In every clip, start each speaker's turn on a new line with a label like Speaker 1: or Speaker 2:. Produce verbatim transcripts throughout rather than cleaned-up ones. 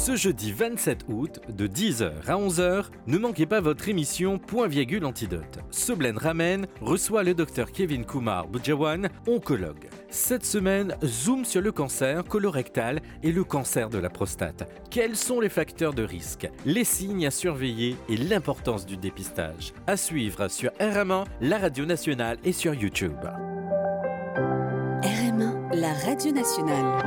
Speaker 1: Ce jeudi vingt-sept août, de dix heures à onze heures, ne manquez pas votre émission Point virgule Antidote. Soblen Ramen reçoit le docteur Kevin Kumar Budjawan, oncologue. Cette semaine, zoom sur le cancer colorectal et le cancer de la prostate. Quels sont les facteurs de risque, les signes à surveiller et l'importance du dépistage? À suivre sur R M un, la radio nationale et sur YouTube.
Speaker 2: R M un, la radio nationale.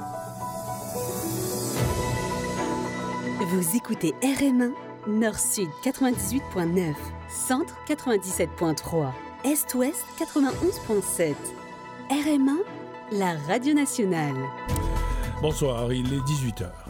Speaker 2: Vous écoutez R M un, Nord-Sud quatre-vingt-dix-huit virgule neuf, Centre quatre-vingt-dix-sept virgule trois, Est-Ouest quatre-vingt-onze virgule sept. R M un, la radio nationale.
Speaker 3: Bonsoir, il est dix-huit heures.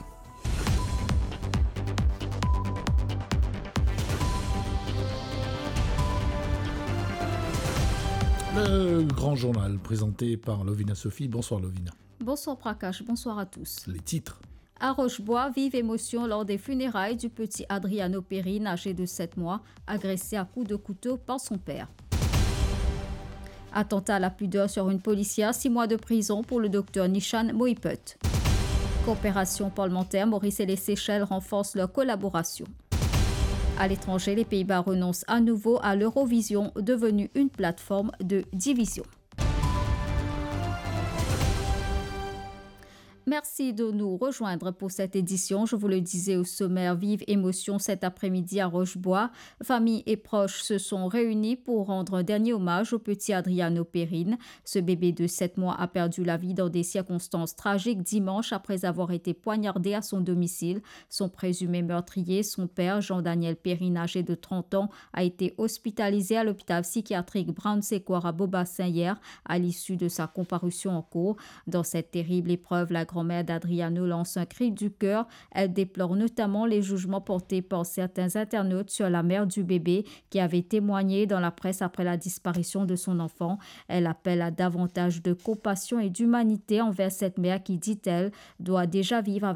Speaker 3: Le grand journal présenté par Lovina Sophie. Bonsoir Lovina.
Speaker 4: Bonsoir Prakash, bonsoir à tous.
Speaker 3: Les titres.
Speaker 4: À Rochebois, vive émotion lors des funérailles du petit Adriano Perrine, âgé de sept mois, agressé à coups de couteau par son père. Attentat à la pudeur sur une policière, six mois de prison pour le docteur Nishan Moiput. Coopération parlementaire, Maurice et les Seychelles renforcent leur collaboration. À l'étranger, les Pays-Bas renoncent à nouveau à l'Eurovision, devenue une plateforme de division. Merci de nous rejoindre pour cette édition. Je vous le disais au sommaire, vive émotion cet après-midi à Rochebois. Famille et proches se sont réunis pour rendre un dernier hommage au petit Adriano Perrine. Ce bébé de sept mois a perdu la vie dans des circonstances tragiques dimanche après avoir été poignardé à son domicile. Son présumé meurtrier, son père, Jean-Daniel Perrine, âgé de trente ans, a été hospitalisé à l'hôpital psychiatrique Brown-Séquard à Beaubassin hier à l'issue de sa comparution en cours. Dans cette terrible épreuve, la grand-mère d'Adriano lance un cri du cœur. Elle déplore notamment les jugements portés par certains internautes sur la mère du bébé qui avait témoigné dans la presse après la disparition de son enfant. Elle appelle à davantage de compassion et d'humanité envers cette mère qui, dit-elle, doit déjà vivre avec